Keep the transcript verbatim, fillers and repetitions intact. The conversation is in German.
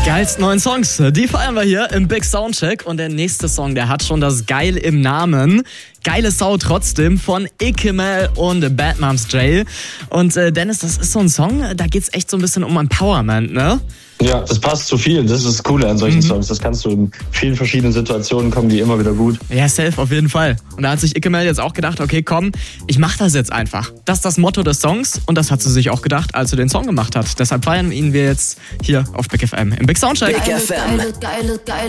geilsten neuen Songs, die feiern wir hier im Big Soundcheck. Und der nächste Song, der hat schon das Geil im Namen. Geile Sau trotzdem von Ikemel und Bad Moms Jail. Und äh, Dennis, das ist so ein Song, da geht's echt so ein bisschen um Empowerment, ne? Ja, das passt zu viel. Das ist das Coole an solchen mhm. Songs. Das kannst du in vielen verschiedenen Situationen, kommen die immer wieder gut. Ja, safe, auf jeden Fall. Und da hat sich Ikemel jetzt auch gedacht, okay, komm, ich mach das jetzt einfach. Das ist das Motto des Songs und das hat sie sich auch gedacht, als sie den Song gemacht hat. Deshalb feiern ihn wir jetzt hier auf Big F M im Big Soundcheck. Big F M. Geile, geile, geile.